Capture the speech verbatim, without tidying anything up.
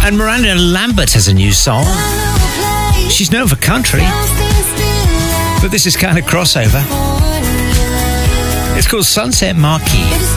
And Miranda Lambert has a new song. She's known for country, but this is kind of crossover. It's called Sunset Marquee.